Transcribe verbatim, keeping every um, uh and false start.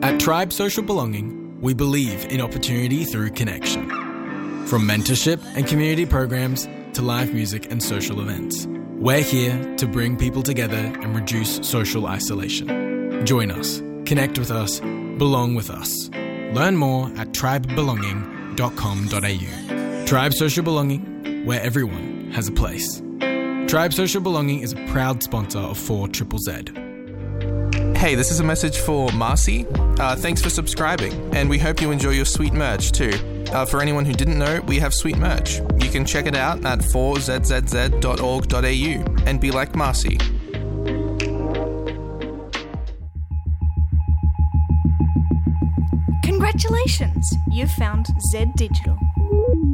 At Tribe Social Belonging, we believe in opportunity through connection. From mentorship and community programs to live music and social events, we're here to bring people together and reduce social isolation. Join us, connect with us, belong with us. Learn more at tribe belonging dot com dot a u. Tribe Social Belonging, where everyone has a place. Tribe Social Belonging is a proud sponsor of four Z Z Z. Hey, this is a message for Marcy. Uh, thanks for subscribing, and we hope you enjoy your sweet merch too. Uh, for anyone who didn't know, we have sweet merch. You can check it out at four z z z dot org dot a u and be like Marcy. Congratulations, you've found Z Digital.